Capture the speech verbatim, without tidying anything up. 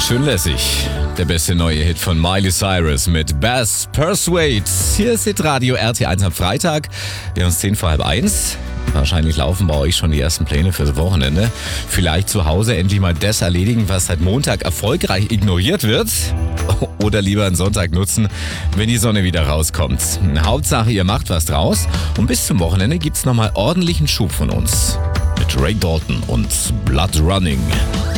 Schön lässig. Der beste neue Hit von Miley Cyrus mit Bass Persuade. Hier ist Hitradio R T eins am Freitag. Wir haben es zehn vor halb eins. Wahrscheinlich laufen bei euch schon die ersten Pläne fürs Wochenende. Vielleicht zu Hause endlich mal das erledigen, was seit Montag erfolgreich ignoriert wird. Oder lieber einen Sonntag nutzen, wenn die Sonne wieder rauskommt. Hauptsache, ihr macht was draus. Und bis zum Wochenende gibt's nochmal ordentlichen Schub von uns. Mit Ray Dalton und Blood Running.